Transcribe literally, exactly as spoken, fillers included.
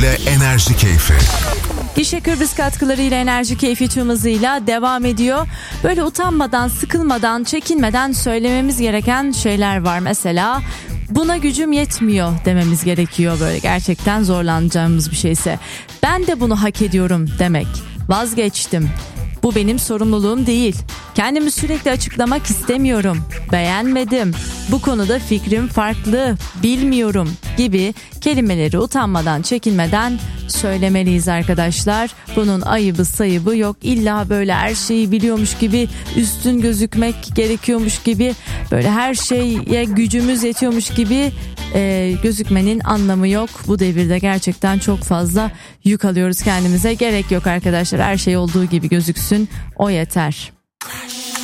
ile Enerji Keyfi. İşe Kıbrıs katkılarıyla Enerji Keyfi tüm hızıyla devam ediyor. Böyle utanmadan, sıkılmadan, çekinmeden söylememiz gereken şeyler var. Mesela buna gücüm yetmiyor dememiz gerekiyor, böyle gerçekten zorlanacağımız bir şeyse. Ben de bunu hak ediyorum demek. Vazgeçtim. Bu benim sorumluluğum değil. Kendimi sürekli açıklamak istemiyorum. Beğenmedim. Bu konuda fikrim farklı. Bilmiyorum gibi kelimeleri utanmadan, çekinmeden söylemeliyiz arkadaşlar. Bunun ayıbı sayıbı yok. İlla böyle her şeyi biliyormuş gibi, üstün gözükmek gerekiyormuş gibi, böyle her şeye gücümüz yetiyormuş gibi e, gözükmenin anlamı yok. Bu devirde gerçekten çok fazla yük alıyoruz kendimize. Gerek yok arkadaşlar. Her şey olduğu gibi gözüksün. O yeter.